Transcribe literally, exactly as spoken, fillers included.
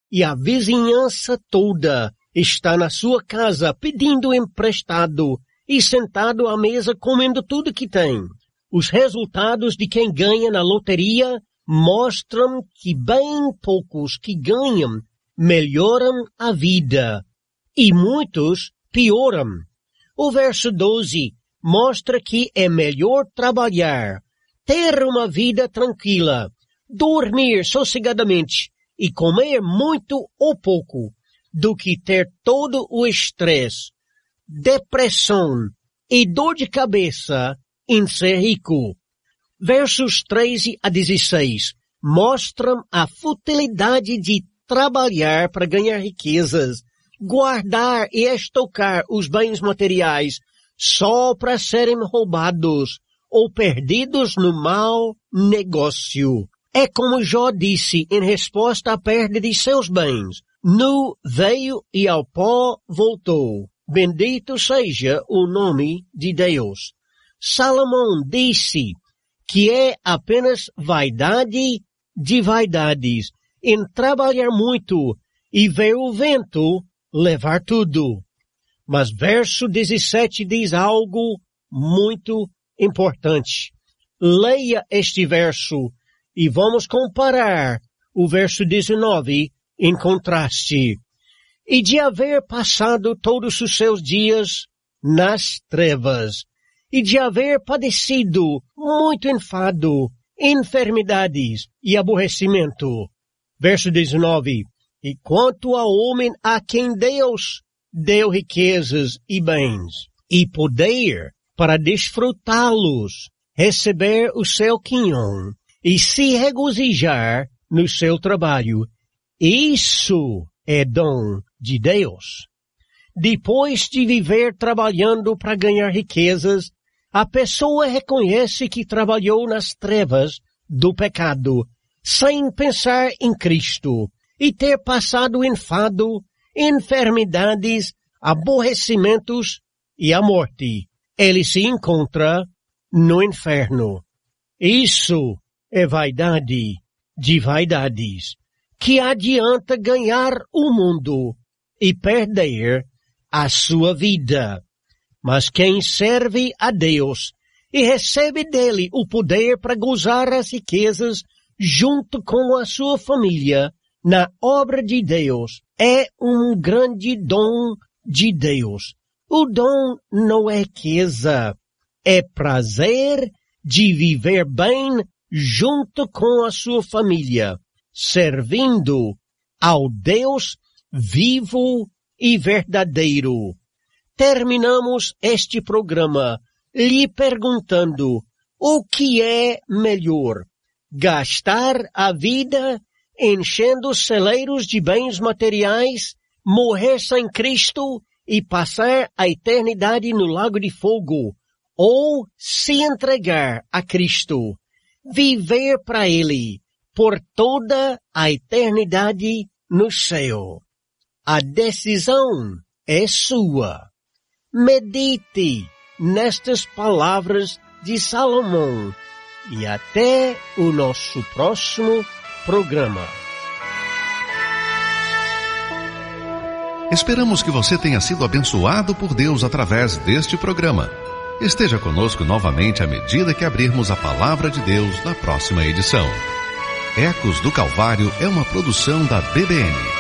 e a vizinhança toda está na sua casa pedindo emprestado e sentado à mesa comendo tudo que tem. Os resultados de quem ganha na loteria mostram que bem poucos que ganham melhoram a vida e muitos pioram. O verso doze mostra que é melhor trabalhar, ter uma vida tranquila, dormir sossegadamente e comer muito ou pouco, do que ter todo o estresse, depressão e dor de cabeça em ser rico. Versos treze a dezesseis mostram a futilidade de trabalhar para ganhar riquezas, guardar e estocar os bens materiais só para serem roubados ou perdidos no mau negócio. É como Jó disse em resposta à perda de seus bens: nu veio e ao pó voltou. Bendito seja o nome de Deus. Salomão disse que é apenas vaidade de vaidades em trabalhar muito e ver o vento levar tudo. Mas verso dezessete diz algo muito importante. Leia este verso e vamos comparar o verso dezenove em contraste. E de haver passado todos os seus dias nas trevas, e de haver padecido muito enfado, enfermidades e aborrecimento. Verso dezenove. E quanto ao homem a quem Deus deu riquezas e bens, e poder para desfrutá-los, receber o seu quinhão, e se regozijar no seu trabalho, isso é dom de Deus. Depois de viver trabalhando para ganhar riquezas, a pessoa reconhece que trabalhou nas trevas do pecado, sem pensar em Cristo, e ter passado enfado, enfermidades, aborrecimentos e a morte. Ele se encontra no inferno. Isso é vaidade de vaidades, que adianta ganhar o mundo e perder a sua vida. Mas quem serve a Deus e recebe dele o poder para gozar as riquezas junto com a sua família na obra de Deus, é um grande dom de Deus. O dom não é riqueza, é prazer de viver bem junto com a sua família, servindo ao Deus vivo e verdadeiro. Terminamos este programa lhe perguntando o que é melhor: gastar a vida enchendo celeiros de bens materiais, morrer sem Cristo e passar a eternidade no lago de fogo, ou se entregar a Cristo, viver para Ele por toda a eternidade no céu. A decisão é sua. Medite nestas palavras de Salomão e até o nosso próximo programa. Esperamos que você tenha sido abençoado por Deus através deste programa. Esteja conosco novamente à medida que abrirmos a Palavra de Deus na próxima edição. Ecos do Calvário é uma produção da B B N.